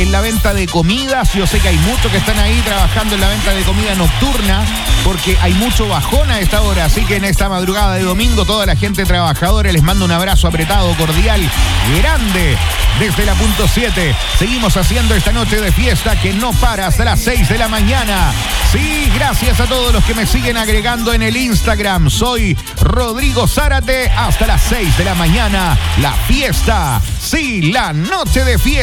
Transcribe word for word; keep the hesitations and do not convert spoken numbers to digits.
en la venta de comidas. Yo sé que hay muchos que están ahí trabajando en la venta de comida nocturna porque hay mucho bajón a esta hora. Así que en esta madrugada de domingo, toda la gente trabajadora les mando un abrazo apretado, cordial, grande desde la punto siete. Seguimos haciendo esta noche de fiesta que no para hasta las seis de la mañana. Sí, gracias a todos los que me siguen agregando en el Instagram. Soy Rodrigo Zárate. Hasta las seis de la mañana. La fiesta. Sí, la noche de fiesta.